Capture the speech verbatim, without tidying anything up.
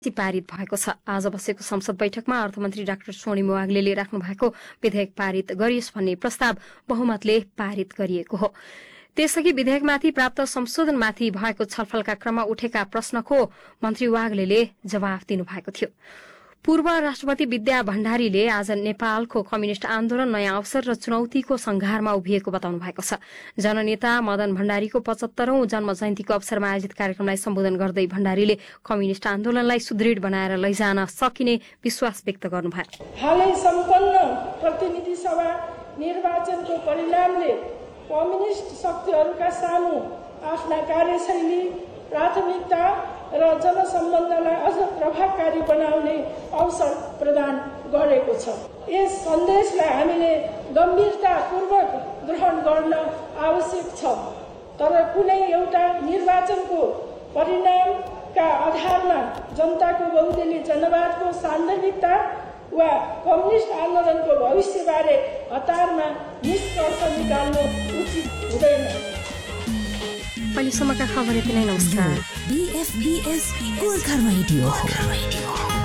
पारित भएको छ। आज बसेको संसद बैठकमा अर्थमन्त्री डाक्टर सोनिम वाग्लेले राख्नु भएको विधेयक पारित गरियोस् भन्ने प्रस्ताव बहुमतले पारित गरिएको हो। त्यसअघि विधेयकमाथि प्राप्त संशोधनमाथि भएको छलफलका क्रममा उठेका प्रश्नको मन्त्री वाग्लेले जवाफ दिनुभएको थियो। पूर्व राष्ट्रपति विद्या भण्डारीले आज नेपालको कम्युनिष्ट आन्दोलन नयाँ अवसर र चुनौतीको संघारमा उभिएको बताउनु भएको छ। जननेता मदन भण्डारीको पचहत्तरौं जन्म जयन्तीको अवसरमा आयोजित कार्यक्रमलाई सम्बोधन गर्दै भण्डारीले कम्युनिष्ट आन्दोलनलाई सुदृढ बनाएर लैजान सकिने विश्वास व्यक्त गर्नुभयो। हालै सम्पन्न प्रतिनिधि सभा निर्वाचनको परिणामले कम्युनिष्ट शक्तिहरूका सामु आफ्ना कार्यशैली, प्राथमिकता र जनसम्बन्धलाई अझ प्रभावकारी बनाउने अवसर प्रदान गरेको छ। यस सन्देशलाई हामीले गम्भीरतापूर्वक ग्रहण गर्न आवश्यक छ। तर कुनै एउटा निर्वाचनको परिणामका आधारमा जनताको बहुदलीय जनवादको सान्दर्भिकता वा कम्युनिस्ट आन्दोलनको भविष्यबारे हतारमा निष्कर्ष निकाल्नु उचित हुँदैन। अहिलेसम्मका खबर यति नै। नमस्कार। बीएफबीएस गोर्खा रेडियो।